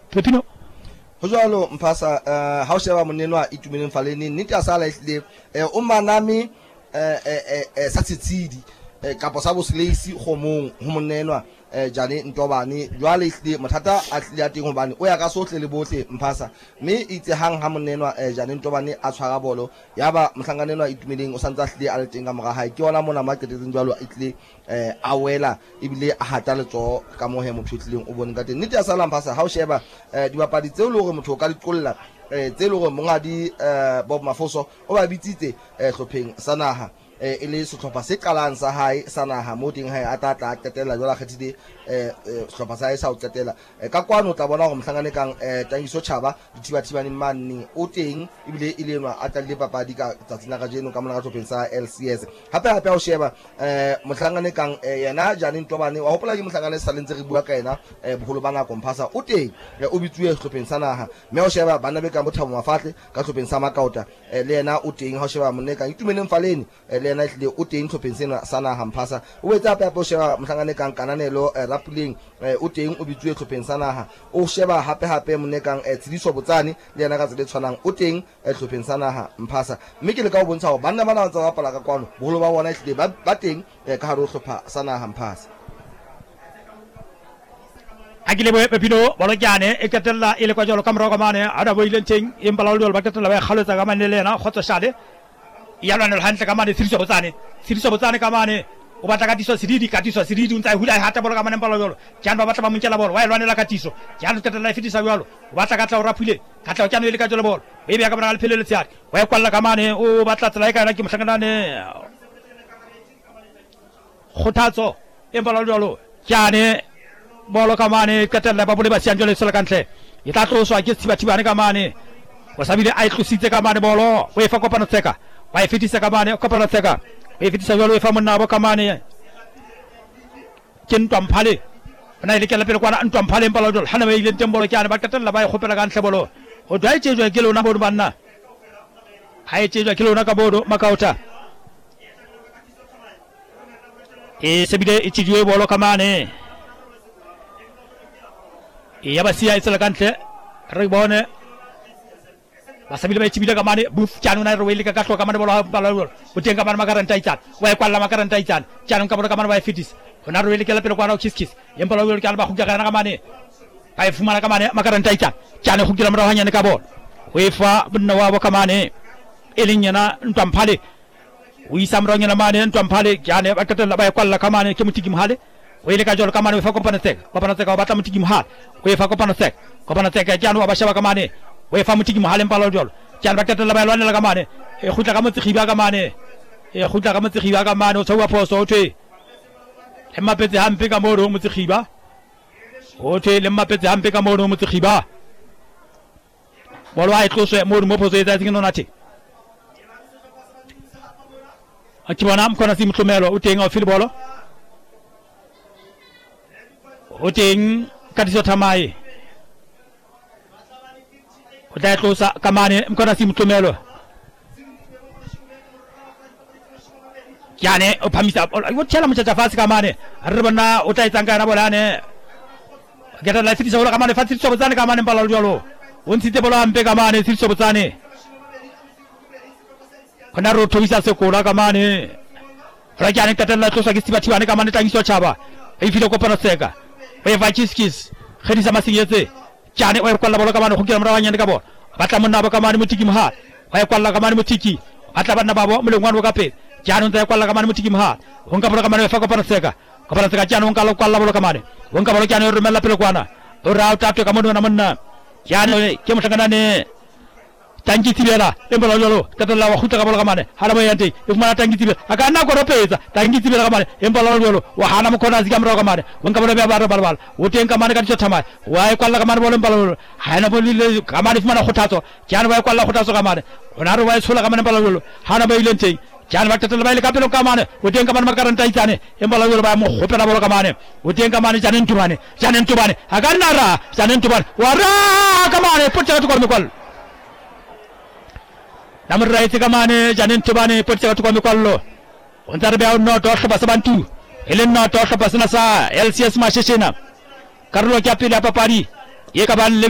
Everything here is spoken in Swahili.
Pepino ho jwalo Mphasa ha o sheba monenwa Itumeleng Mfaleni nnete a sala ehlile o maname sa tshitsidi kapo sa boslesi khomong ho monenwa jane Ntobane jwale ehlile mathata a tlile a teng hobane o ya ka sohle le bohle Mphasa mme itse hang ha monenwa jane Ntobane a tshwara bolo yaba mohlanganelwa Itumeleng o santsa hlile a le teng ka mora hae ke ona mona maketetseng jwalo a tlile a wela ebile a hata letso ka mohe mophutlileng o bone ka teng nnete a sala Mphasa ha o sheba dibapadi tseo le hore motho o ka di qolla tse le hore monga di Bob Mafoso o ba bitsitse hlopheng sa naha e le sehlopha se qalang sa hae sa naha mo teng hae a tla qetella jwala kgethile sehlopha sa hae sa o qetella ka kwano o tla bona hore mohlangane kang Tangiso Chaba dithibathibane manne o teng ebile e lenwa a tla le papadi ka tsatsing la kajeno ka mona ka hlopheng sa LCS hape o sheba mohlangane kang yena Janine Ntobane wa hopola ke mohlangane sa lentse re bua ka yena boholo ba nako Mphasa o teng o bitsuwe hlopheng sa naha mme o sheba bana be ka Bothabo Mafatle ka hlopheng sa Makauta le yena o teng ha o sheba monne kang Itumeleng Mfaleni le yena hlile o teng hlopheng sena sa naha Mphasa o etsa hape o sheba mohlangane kang Kananelo Rapuleng o teng o bitsuwe hlopheng sa naha o sheba hape monne kang Tshidiso Botsane le yena ka tsele tshwanang o teng hlopheng sa naha Mphasa mme ke le ka o bontsha hore banna bana ba ntse ba pala ka kwano boholo ba bona hlile ba teng ka hare ho hlopha sa naha Mphasa agile boe Pepino bolo kyane e ketella ile kwa jolo kamro ka mane ada boileng teng e mbala le ba ketella ba khalotsa ka mane lena khotso shade yalwa no hantle ka mane Tshidiso Botsane ka mane o batla katiso sididi o ntsa hula hata bolo ka mane mbala jolo kyane ba batla ba montjela bolo wa elwanela katiso kyane ketella fitisa jalo o batla ka tla o rapile ka tla kyane ile ka jolo bolo e be ka bana le phelele tsiari wa kwalla ka mane o batla tsela e ka na ke mohlangane khothatso e mbala jolo kyane bolo ka mane ketella ba bole ba sian jole sela kantle e tla tloswa ke tsibathibane ka mane o sabile a itlositse ka mane bolo o e fa kopano tseka wa e fitisa ka mane kopano tseka e fitisa jolo e fa monna ba ka mane ke Ntwamphale ona ile kela pele kwana Ntwamphale mbala jolo hana ba ile tembolo kyane ba ketella ba e khopela ka ntle bolo o dwa e tsejwa ke lona bodo banna ha e tsejwa ke lona ka bodo Makauta e sebile e tsejwe bolo ka mane ya ba sia itsela kantle re bone ba sabile ba tsibile ka mane buf kyano na re wele ka katlo ka mane bolo o tenga mane makaranta itsan wa kwalla makaranta itsan kyano ka bolo ka mane ba fitis ona re wele ke la pele kwana o kiskis yembolo wele kyano ba khukya kana ka mane ba e fumana ka mane makaranta itsan kyano khukila mra hanya ne ka bolo we fa bunna wa ka mane elinyana Ntwamphale wi samro nyana mane Ntwamphale kyane ba katela ba kwalla ka mane ke mutigi mhale wele ka jolo ka mane we fa kopana tseka ba ta mutigi mhale we fa kopana tseka kyano ba shaba ka mane we fa mutigi mhale mpalo jolo kyano ba ketela ba lwanela ka mane e khutla ka motsikhiba ka mane o tshwa phoso o thwe le mapetse hampe ka modo motsikhiba o thwe le mapetse hampe ka modo motsikhiba bolo ai tloswe modo mo phoso etsa tsingeno nathi akibona mkhona simhlumelo o teng o fil bolo o teng Katiso Thamai o tla tlosa ka mane mkhona simhlumelo kyane o phamisa o tshela mothatsa fase ka mane re bona o tla etsanga na bolane geta la fitisa ka mane fatsi Tshidiso Botsane ka mane mbala jalo o ntshitse bolo ampe ka mane Tshidiso Botsane kona ro thobisa se kola ka mane ra kyane ketella tlosa ke tsibathibane ka mane Tangiso Chaba e file kopana tseka e va kiskis khedisa masinyetse kyane o kwalla bolo ka mane khukela mra wanyane ka bolo batla monna ba ka mane mutiki mha wa kwalla ka mane mutiki batla bana babo molengwana ka pe kyane ntse kwalla ka mane mutiki mha honka bolo ka mane fa kopana tseka kyane honka lo kwalla bolo ka mane honka bolo kyane re mella pele kwana o ra utapte ka mona manna kyane ke mohlangana ne Tangi Tibela embolo jolo ketella wa khuta ka bolo ka mane hala mo yante e fumana Tangi Tibela aka na ko ropeza Tangi Tibela ka mane embolo jolo wa hana mo kona zika mro ka mane wonka bolo be bal o tenga mane ka Thamai wa e kwalla ka mane bolo embolo hana bolo le ka mane fumana khutato kyane wa e kwalla khutato ka mane ona ro wa e sula ka mane embolo jolo hana ba ilente kyane wa ketella ba ile ka pelo ka mane o tenga mane makaranta itane embolo jolo ba mo khopela bolo ka mane o tenga mane Janine Ntobane aka nara Janine Ntobane wara ka mane potcha to ko mi namra ite kamane Janine Ntobane potcha to ko mi kollo on tarbe on no to khaba sabantu elen no to khaba sana sa LCS ma sheshena karlo kapila papari ye kaban